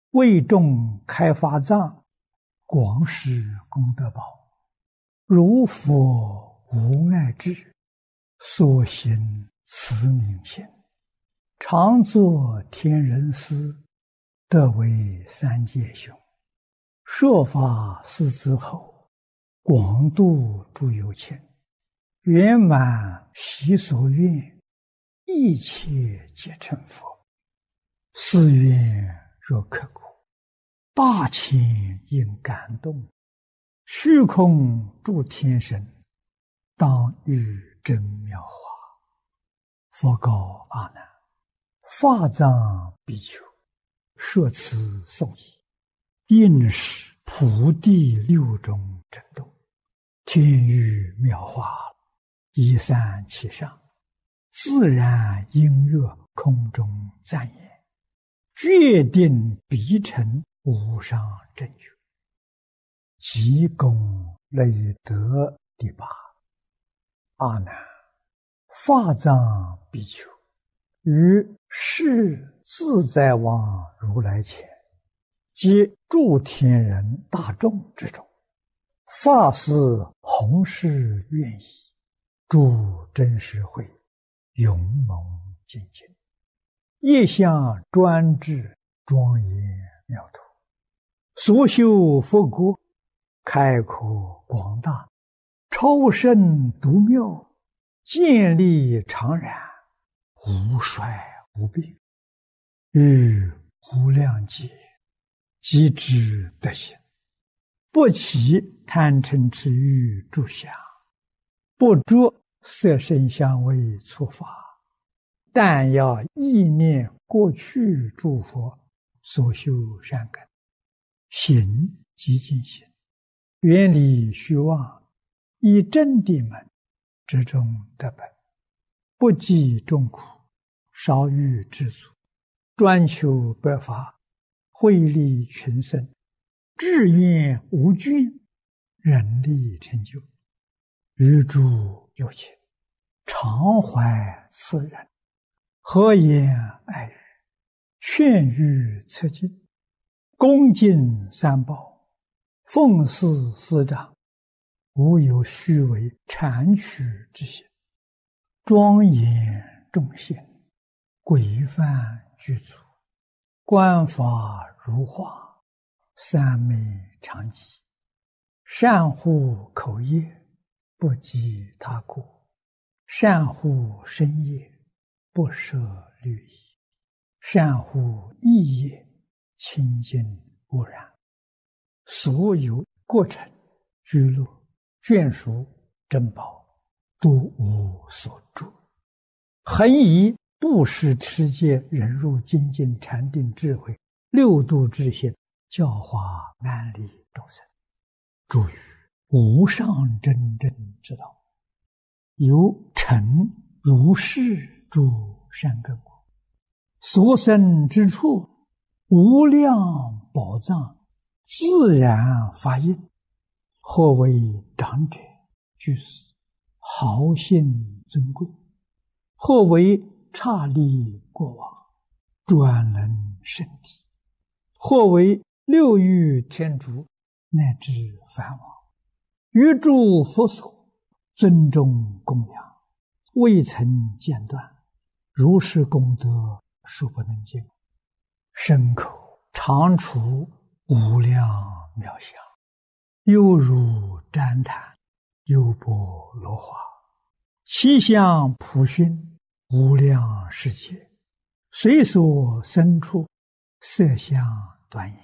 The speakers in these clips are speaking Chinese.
为众开发藏，广施功德宝。如佛无碍智，所行慈悯心，常作天人师，得为三界雄。说法四之后，广度诸有情，圆满习所愿，一切皆成佛。是愿若刻骨，大千应感动。虚空诸天神，当遇真妙法。佛告阿难：法藏比丘，说此颂已，应是普地六种震动，天雨妙法，一散其上，自然音乐空中赞言，决定必成无上正觉。即功累德第八。阿难，法藏比丘于世自在王如来前，及诸天人大众之中，发誓弘誓愿意，诸真实会勇猛精进，业相专制庄严妙土，所修佛国开阔广大，超胜独妙，建立常然，无衰无病，于无量劫即知德行，不起贪嗔痴欲诸相，不着色声香味触法，但要意念过去诸佛所修善根，行即净行，远离虚妄，以真谛门之中得本，不计众苦，少欲知足，专求百法，惠利群生，志愿无倦，人力成就。于诸有情，常怀慈仁，和颜爱语，劝喻策进，恭敬三宝，奉事师长，无有虚伪谄曲之心，庄严众贤，规范具足，观法如画，三昧常寂，善护口业，不及他过，善护身业，不舍律仪，善护意业，清净无染。所有过程居落眷属珍宝，都无所著。恒以布施持戒忍辱精进禅定智慧六度之心，教化安利众生，助于无上真正之道，由成如是诸善根果，所生之处无量宝藏，自然发应。或为长者居士，豪信尊贵；或为刹利过往，专能圣体；或为六欲天竺，乃至梵王，于诸佛所尊重供养，未曾间断，如是功德数不能尽，身口常处无量妙相，犹如旃檀，优波罗花，其相普熏，无量世界，随所生处，色相端严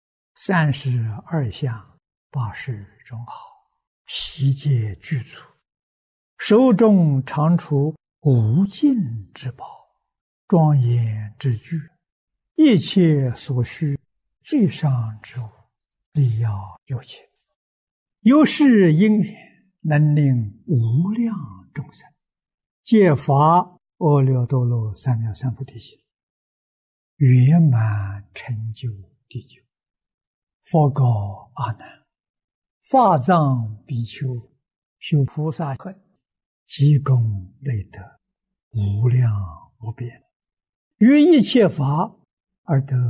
，32相80种好，悉皆具足，手中常处无尽之宝，庄严之具，一切所需最上之物，利要有情。由是因缘，能令无量众生皆发阿耨多罗三藐三菩提心，圆满成就地久。佛告阿难：法藏比丘修菩萨恨，积功累德，无量无边，于一切法而得